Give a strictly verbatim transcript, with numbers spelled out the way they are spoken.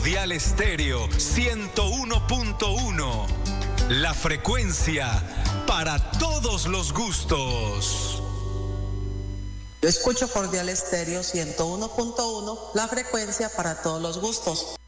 Cordial Estéreo ciento uno punto uno. La frecuencia para todos los gustos. Yo escucho Cordial Estéreo ciento uno punto uno, la frecuencia para todos los gustos.